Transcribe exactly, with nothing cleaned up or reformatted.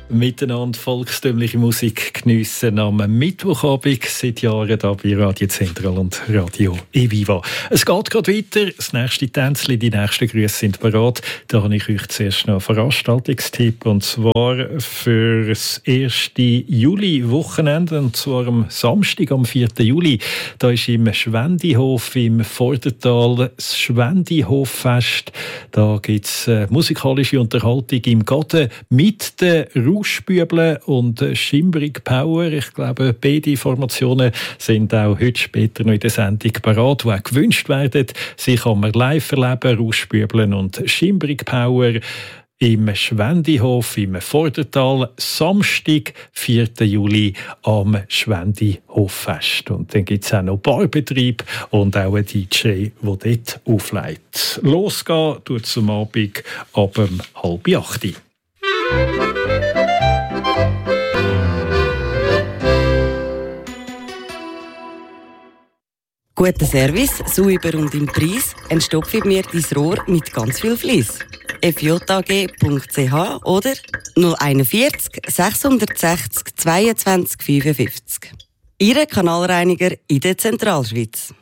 miteinander volkstümliche Musik geniessen am Mittwochabend seit Jahren hier bei Radio Zentral und Radio eViva. Es geht gerade weiter. Das nächste Tänzchen, die nächsten Grüße sind bereit. Da habe ich euch zuerst noch einen Veranstaltungstipp, und zwar für das erste Juli-Wochenende, und zwar am Samstag, am vierten Juli. Da ist im Schwendihof im Vordertal das Schwendihoffest. Da gibt es äh, musikalische Unterhaltung im Garten mit den Rauschbübeln und Schimbrig Power. Ich glaube, beide Formationen sind auch heute später noch in der Sendung parat, die auch gewünscht werden. Sie kann man live erleben, Rauschbübeln und Schimbrig Power im Schwendihof im Vordertal, Samstag, vierten Juli am Schwendihoffest. Und dann gibt es auch noch Barbetrieb und auch einen D J, der dort auflegt. Losgehen tut es am Abend ab um halb acht. Guter Service, sauber und im Preis, entstopfe mir dein Rohr mit ganz viel Fleiss. f j a g punkt c h oder null einundvierzig sechshundertsechzig zweiundzwanzig fünfundfünfzig. Ihre Kanalreiniger in der Zentralschweiz.